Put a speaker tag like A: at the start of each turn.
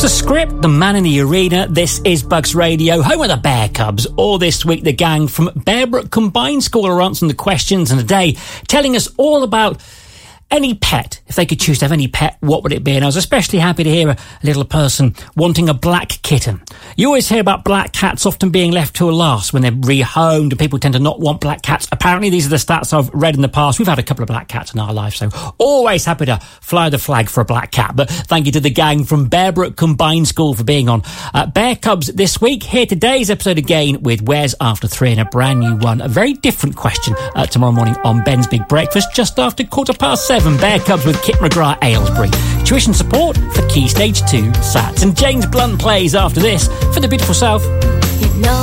A: the script, the man in the arena. This is Bucks Radio, home of the Bear Cubs. All this week, the gang from Bearbrook Combined School are answering the questions, and today telling us all about any pet. If they could choose to have any pet, what would it be? And I was especially happy to hear a little person wanting a black kitten. You always hear about black cats often being left to last when they're rehomed, and people tend to not want black cats. Apparently, these are the stats I've read in the past. We've had a couple of black cats in our life, so always happy to fly the flag for a black cat. But thank you to the gang from Bearbrook Combined School for being on Bear Cubs this week. Here today's episode again with Where's After 3 and a brand new one. A very different question tomorrow morning on Ben's Big Breakfast, just after 7:15. Bear Cubs with Kit McGrath Aylesbury. Tuition support for Key Stage 2 SATs. And James Blunt plays after this for the beautiful South.
B: You know